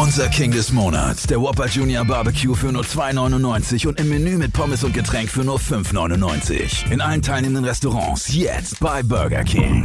Unser King des Monats, der Whopper Junior Barbecue für nur $2,99 und im Menü mit Pommes und Getränk für nur $5,99. In allen teilnehmenden Restaurants jetzt bei Burger King.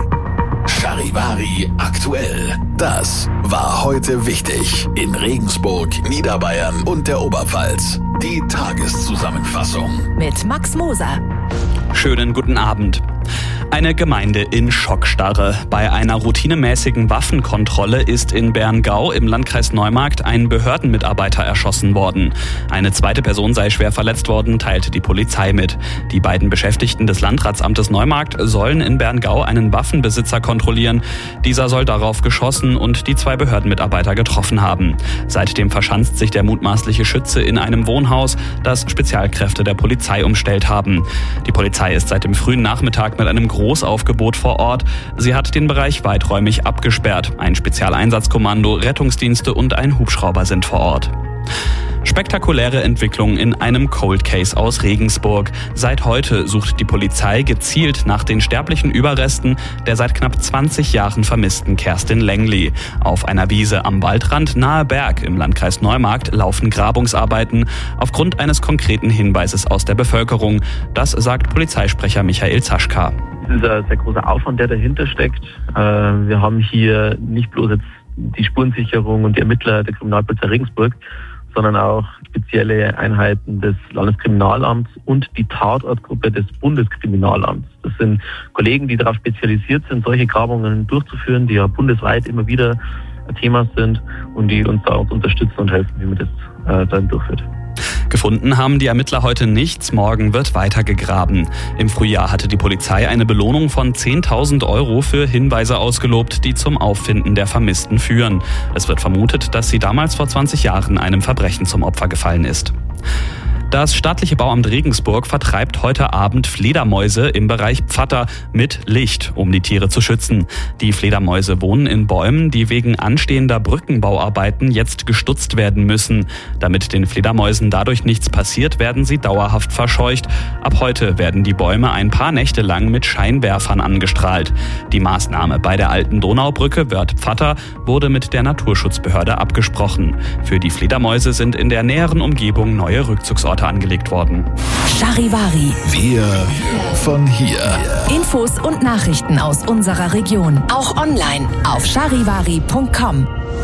Charivari aktuell. Das war heute wichtig in Regensburg, Niederbayern und der Oberpfalz. Die Tageszusammenfassung mit Max Moser. Schönen guten Abend. Eine Gemeinde in Schockstarre. Bei einer routinemäßigen Waffenkontrolle ist in Berngau im Landkreis Neumarkt ein Behördenmitarbeiter erschossen worden. Eine zweite Person sei schwer verletzt worden, teilte die Polizei mit. Die beiden Beschäftigten des Landratsamtes Neumarkt sollen in Berngau einen Waffenbesitzer kontrollieren. Dieser soll darauf geschossen und die zwei Behördenmitarbeiter getroffen haben. Seitdem verschanzt sich der mutmaßliche Schütze in einem Wohnhaus, das Spezialkräfte der Polizei umstellt haben. Die Polizei ist seit dem frühen Nachmittag mit einem Großaufgebot vor Ort. Sie hat den Bereich weiträumig abgesperrt. Ein Spezialeinsatzkommando, Rettungsdienste und ein Hubschrauber sind vor Ort. Spektakuläre Entwicklung in einem Cold Case aus Regensburg. Seit heute sucht die Polizei gezielt nach den sterblichen Überresten der seit knapp 20 Jahren vermissten Kerstin Längli. Auf einer Wiese am Waldrand nahe Berg im Landkreis Neumarkt laufen Grabungsarbeiten aufgrund eines konkreten Hinweises aus der Bevölkerung. Das sagt Polizeisprecher Michael Zaschka. Es ist ein sehr großer Aufwand, der dahinter steckt. Wir haben hier nicht bloß jetzt die Spurensicherung und die Ermittler der Kriminalpolizei Regensburg, sondern auch spezielle Einheiten des Landeskriminalamts und die Tatortgruppe des Bundeskriminalamts. Das sind Kollegen, die darauf spezialisiert sind, solche Grabungen durchzuführen, die ja bundesweit immer wieder ein Thema sind und die uns da auch unterstützen und helfen, wie man das dann durchführt. Gefunden haben die Ermittler heute nichts, morgen wird weiter gegraben. Im Frühjahr hatte die Polizei eine Belohnung von 10.000 € für Hinweise ausgelobt, die zum Auffinden der Vermissten führen. Es wird vermutet, dass sie damals vor 20 Jahren einem Verbrechen zum Opfer gefallen ist. Das staatliche Bauamt Regensburg vertreibt heute Abend Fledermäuse im Bereich Pfatter mit Licht, um die Tiere zu schützen. Die Fledermäuse wohnen in Bäumen, die wegen anstehender Brückenbauarbeiten jetzt gestutzt werden müssen. Damit den Fledermäusen dadurch nichts passiert, werden sie dauerhaft verscheucht. Ab heute werden die Bäume ein paar Nächte lang mit Scheinwerfern angestrahlt. Die Maßnahme bei der alten Donaubrücke Wörth-Pfatter wurde mit der Naturschutzbehörde abgesprochen. Für die Fledermäuse sind in der näheren Umgebung neue Rückzugsorte angelegt worden. Charivari. Wir von hier. Infos und Nachrichten aus unserer Region. Auch online auf charivari.com.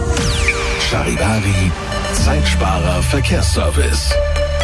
Charivari, Zeitsparer Verkehrsservice.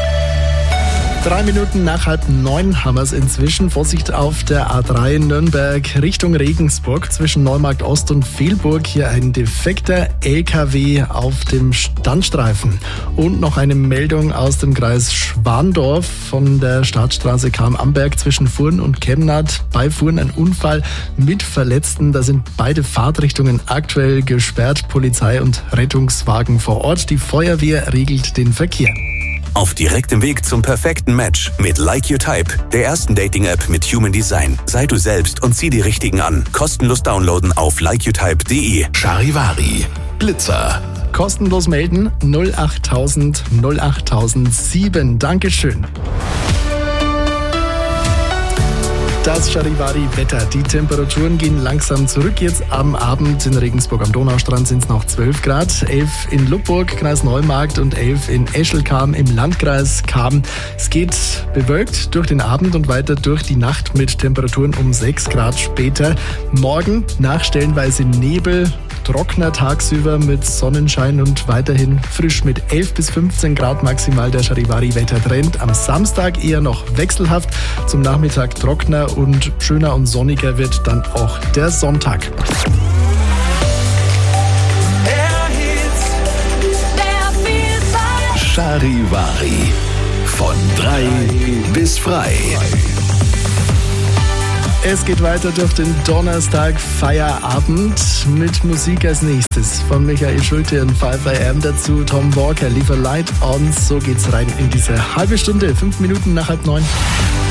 3 Minuten nach 8:30 haben wir es inzwischen. Vorsicht auf der A3 Nürnberg Richtung Regensburg zwischen Neumarkt Ost und Velburg. Hier ein defekter LKW auf dem Standstreifen. Und noch eine Meldung aus dem Kreis Schwandorf. Von der Startstraße kam Amberg zwischen Furn und Kemnath. Bei Furn ein Unfall mit Verletzten. Da sind beide Fahrtrichtungen aktuell gesperrt. Polizei und Rettungswagen vor Ort. Die Feuerwehr regelt den Verkehr. Auf direktem Weg zum perfekten Match mit Like Your Type, der ersten Dating-App mit Human Design. Sei du selbst und zieh die Richtigen an. Kostenlos downloaden auf likeyourtype.de. Charivari, Blitzer. Kostenlos melden 08000 08007. Dankeschön. Das Charivari-Wetter. Die Temperaturen gehen langsam zurück. Jetzt am Abend in Regensburg am Donaustrand sind es noch 12 Grad. 11 in Lubburg, Kreis Neumarkt und 11 in Eschelkam im Landkreis Cham. Es geht bewölkt durch den Abend und weiter durch die Nacht mit Temperaturen um 6 Grad später. Morgen nach stellenweise Nebel. Trockener tagsüber mit Sonnenschein und weiterhin frisch mit 11 bis 15 Grad maximal der Charivari-Wettertrend. Am Samstag eher noch wechselhaft, zum Nachmittag trockener und schöner und sonniger wird dann auch der Sonntag. Charivari, von 3 bis frei. Es geht weiter durch den Donnerstag Feierabend mit Musik als nächstes. Von Michael Schulte und 5 AM dazu Tom Walker, Leave a Light On. So geht's rein in diese halbe Stunde, 5 Minuten nach 8:30.